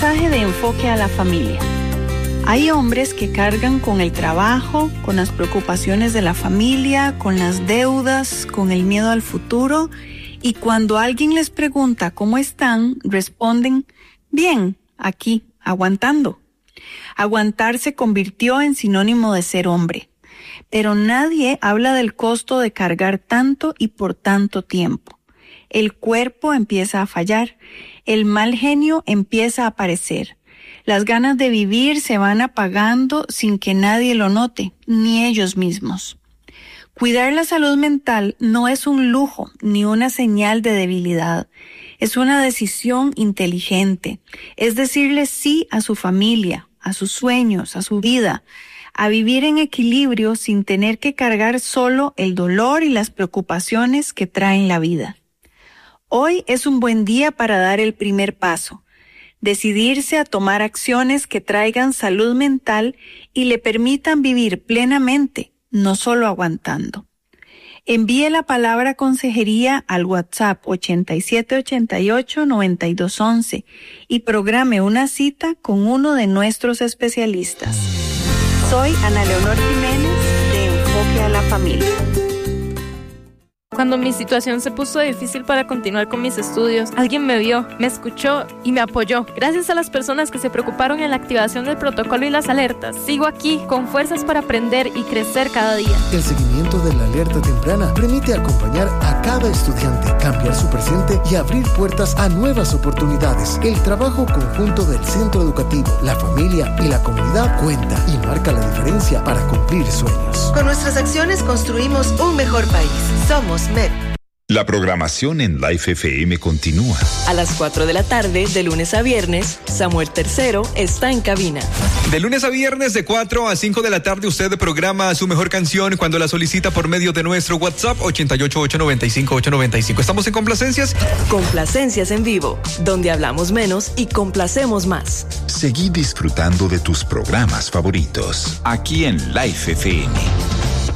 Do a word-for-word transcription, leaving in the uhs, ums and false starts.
mensaje de enfoque a la familia. Hay hombres que cargan con el trabajo, con las preocupaciones de la familia, con las deudas, con el miedo al futuro, y cuando alguien les pregunta cómo están, responden, bien, aquí, aguantando. Aguantar se convirtió en sinónimo de ser hombre, pero nadie habla del costo de cargar tanto y por tanto tiempo. El cuerpo empieza a fallar, el mal genio empieza a aparecer. Las ganas de vivir se van apagando sin que nadie lo note, ni ellos mismos. Cuidar la salud mental no es un lujo ni una señal de debilidad. Es una decisión inteligente. Es decirle sí a su familia, a sus sueños, a su vida, a vivir en equilibrio sin tener que cargar solo el dolor y las preocupaciones que traen la vida. Hoy es un buen día para dar el primer paso. Decidirse a tomar acciones que traigan salud mental y le permitan vivir plenamente, no solo aguantando. Envíe la palabra consejería al WhatsApp ochenta y siete ochenta y ocho noventa y dos once y programe una cita con uno de nuestros especialistas. Soy Ana Leonor Jiménez de Enfoque a la Familia. Cuando mi situación se puso difícil para continuar con mis estudios, alguien me vio, me escuchó y me apoyó. Gracias a las personas que se preocuparon en la activación del protocolo y las alertas, sigo aquí con fuerzas para aprender y crecer cada día. El seguimiento de la alerta temprana permite acompañar a cada estudiante, cambiar su presente y abrir puertas a nuevas oportunidades. El trabajo conjunto del centro educativo, la familia y la comunidad cuenta y marca la diferencia para cumplir sueños. Con nuestras acciones construimos un mejor país. Somos M E D. La programación en Life F M continúa. A las cuatro de la tarde, de lunes a viernes, Samuel Tercero está en cabina. De lunes a viernes, de cuatro a cinco de la tarde, usted programa su mejor canción cuando la solicita por medio de nuestro WhatsApp ochenta y ocho ocho noventa y cinco ocho noventa y cinco. ¿Estamos en Complacencias? Complacencias en vivo, donde hablamos menos y complacemos más. Seguí disfrutando de tus programas favoritos, aquí en Life F M.